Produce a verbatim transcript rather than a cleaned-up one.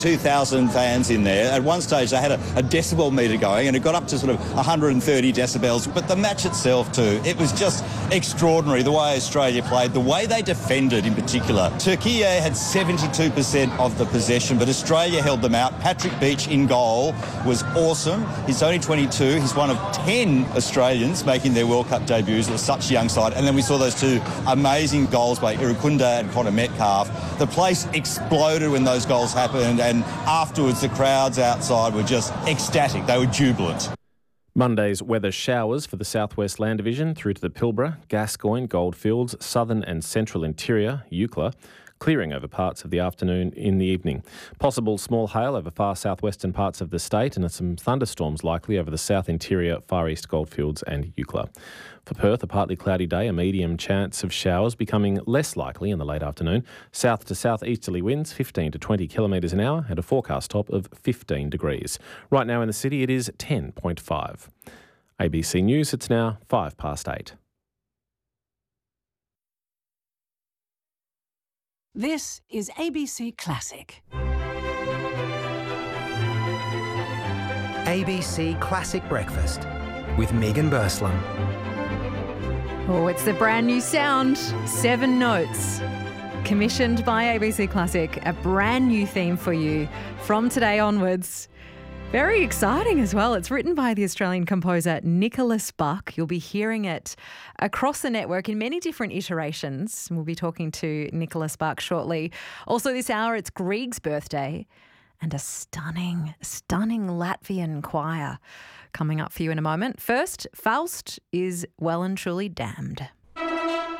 two thousand fans in there. At one stage, they had a, a decibel meter going, and it got up to sort of one hundred thirty decibels. But the match itself, too, it was just extraordinary, the way Australia played, the way they defended in particular. Turkey had seventy-two percent of the possession, but Australia held them out. Patrick Beach in goal was awesome. He's only twenty-two. He's one of ten Australians making their World Cup debuts. It was such a young side. And then we saw those two amazing goals by Irukunda and Connor Metcalf. The place exploded when those goals happened, and afterwards the crowds outside were just ecstatic. They were jubilant. Monday's weather showers for the Southwest Land Division through to the Pilbara, Gascoyne, Goldfields, Southern and Central Interior, Eucla, clearing over parts of the afternoon in the evening. Possible small hail over far southwestern parts of the state, and some thunderstorms likely over the south interior, far east Goldfields and Eucla. For Perth, a partly cloudy day, a medium chance of showers becoming less likely in the late afternoon. South to southeasterly winds fifteen to twenty kilometres an hour and a forecast top of fifteen degrees. Right now in the city it is ten point five. A B C News, it's now five past eight. This is A B C Classic. A B C Classic Breakfast with Megan Burslam. Oh, it's the brand new sound, Seven Notes. Commissioned by A B C Classic, a brand new theme for you from today onwards. Very exciting as well. It's written by the Australian composer Nicholas Buck. You'll be hearing it across the network in many different iterations. We'll be talking to Nicholas Buck shortly. Also this hour, it's Grieg's birthday and a stunning, stunning Latvian choir coming up for you in a moment. First, Faust is well and truly damned.